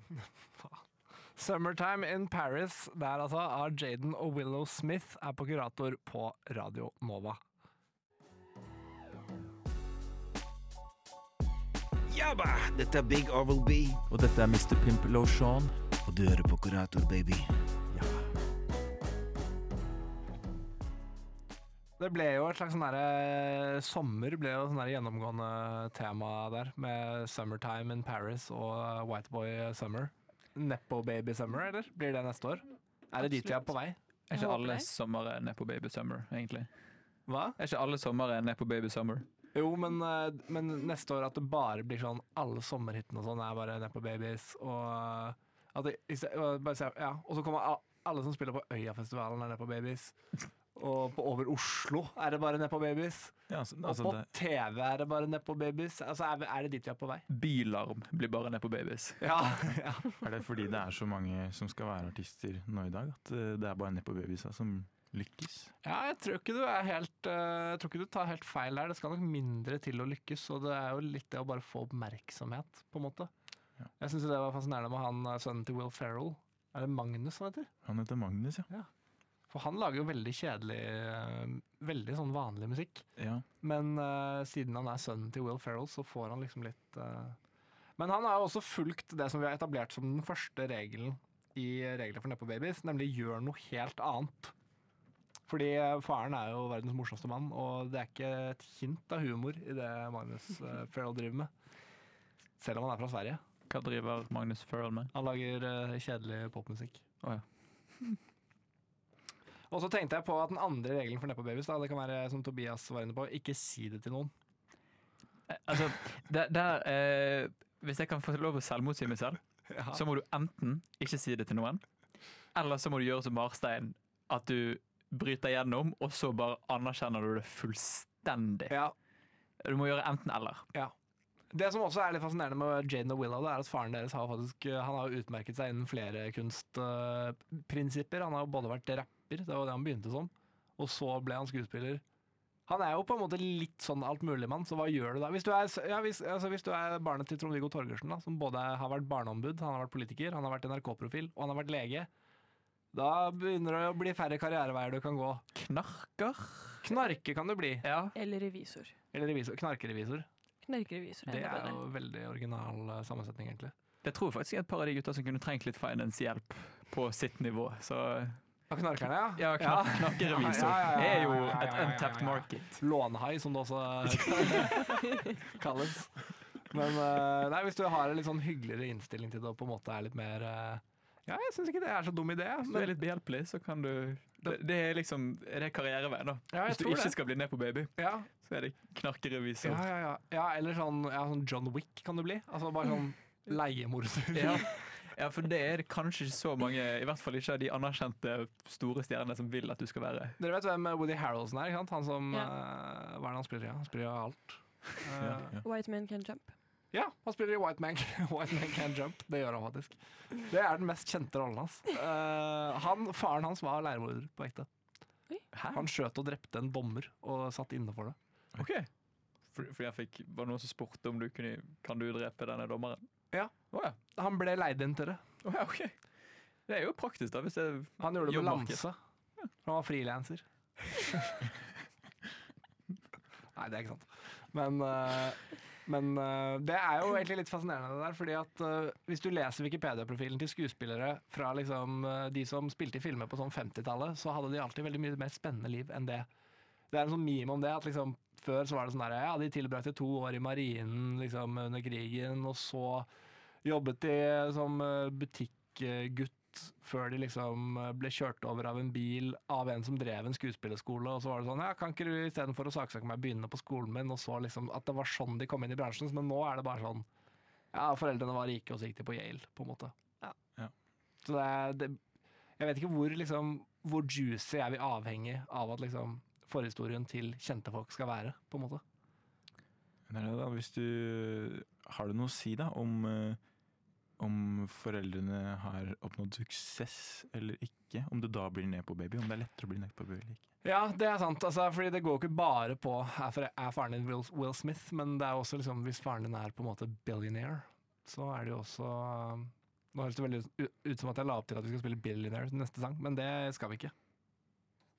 Summertime in Paris, der altså av Jaden og Willow Smith er på kurator på Radio Nova. Jabba, dette er Big Oral B. Og dette er Mr. Pimp Lotion. Og du hører på kurator, baby. Det ble jo et slags sånn derre sommer ble jo sånn der gjennomgående tema der, med Summertime in Paris og White Boy Summer. Nepo Baby Summer, eller? Blir det neste år? Er det dit vi er på vei? Er ikke alle sommer Nepo Baby Summer, egentlig? Hva? Er ikke alle sommer Nepo Baby Summer? Jo, men neste år at det bare blir sånn alle sommerhittene og sånn er bare Nepo Babies, og at det, ja, og så kommer alle som spiller på Øyafestivalen er Nepo Babies. Og på over Oslo er det bare Nepo Babies. Ja, og på TV er det bare Nepo Babies. Altså er det dit vi er på vei? Bylarm blir bare Nepo Babies. Ja. Er det fordi det er så mange som skal være artister nå i dag, at det er bare Nepo Babies som lykkes? Ja, jeg tror ikke du tar helt feil der. Det skal nok mindre til å lykkes, og det er jo litt det å bare få oppmerksomhet, på en måte. Ja. Jeg synes det var fascinerende med han sønnen til Will Ferrell. Er det Magnus han heter? Han heter Magnus, ja. For han lager jo veldig kjedelig, veldig sånn vanlig musikk. Ja. Men siden han er sønnen til Will Ferrell, så får han liksom litt Men han har jo også fulgt det som vi har etablert som den første regelen i regler for Nepo Babies, nemlig gjør noe helt annet. Fordi faren er jo verdens morsomste mann, og det er ikke et hint av humor i det Magnus Ferrell driver med. Selv om han er fra Sverige. Hva driver Magnus Ferrell med? Han lager kjedelig popmusikk. Ja. Og så tenkte jeg på at den andre regelen for Nepo Babies, da, det kan være, som Tobias var inne på, ikke si det til noen. Altså, hvis jeg kan få lov å selvmotsi meg selv, så må du enten ikke si det til noen, eller så må du gjøre som Marstein, at du bryter gjennom, og så bare anerkjenner du det fullstendig. Ja. Du må gjøre enten eller. Ja. Det som også er litt fascinerende med Jaden og Willow, det er at faren deres har utmerket seg innen flere kunstprinsipper. Han har jo både vært rapper, det var det han begynte som, og så ble han skuespiller. Han er jo på en måte litt sånn altmuligmann, så hva gjør du da? Hvis du er barnet til Trond-Viggo Torgersen, da, som både har vært barneombud, han har vært politiker, han har vært NRK-profil, og han har vært lege, da begynner det å bli færre karriereveier du kan gå. Knarke kan du bli. Ja. Eller revisor. Knarkerevisor. Knarkerevisor. Det er jo veldig original sammensetning, egentlig. Jeg tror faktisk et par av de gutta som kunne trengt litt finanshjelp på sitt nivå, så... Knarkerne, ja. Knarkerevisor er jo et untapped market. Lånhai, som det også kalles. Men nei, hvis du har en litt sånn hyggeligere innstilling til det, og på en måte er litt mer... Ja, jeg synes ikke det er så dum idé. Hvis du er litt behjelpelig, så kan du... Det er liksom det er karrierevei, da. Ja, hvis du ikke skal bli Nepo Baby, så er det knarkerevisor. Ja, eller sånn John Wick kan du bli. Altså bare sånn leiemorder. Ja, for det er kanskje ikke så mange, i hvert fall ikke de anerkjente store stjernene som vil at du skal være. Dere vet hvem Woody Harrelson er, ikke sant? Han som, hva er det han spiller i? Han spiller i alt. White Man Can Jump. Ja, han spiller i White Man Can Jump. Det gjør han faktisk. Det er den mest kjente rollen hans. Faren hans var leiemorder på ekte. Han skjøt og drepte en dommer og satt inne for det. Ok. Fordi var det noen som spurte om kan du drepe denne dommeren? Ja. Han ble leid inn til det. Ok. Det er jo praktisk da, hvis det han gjorde det med Lanse. Han var frilanser. Nei, det er ikke sant. Men det er jo egentlig litt fascinerende det der, fordi at hvis du leser Wikipedia-profilen til skuespillere fra liksom, de som spilte i filmer på sånn 50-tallet, så hadde de alltid veldig mye mer spennende liv enn det. Det er en sånn meme om det, at liksom, før så var det sånn der, ja, de tilbrakte 2 år i marinen liksom, under krigen, og så jobbet de som butikkgutt før de liksom ble kjørt over av en bil av en som drev en skuespillerskole, og så var det sånn, ja, kan ikke du i stedet for å saksøke meg begynne på skolen min, og så liksom, at det var sånn de kom inn i bransjen, men nå er det bare sånn, ja, foreldrene var rike, og så gikk de på Yale, på en måte. Ja. Så jeg vet ikke hvor juicy er vi avhengig av at liksom forhistorien til kjente folk skal være, på en måte. Hvis du har du noe å si da om foreldrene har oppnådd suksess eller ikke, om du da blir Nepo Baby, om det er lettere å bli Nepo Baby eller ikke. Ja, det er sant, altså, fordi det går jo ikke bare på er faren din Will Smith, men det er også liksom, hvis faren din er på en måte billionaire, så er det jo også Nå høres det veldig ut som at jeg la opp til at vi skal spille Billionaire neste sang, men det skal vi ikke.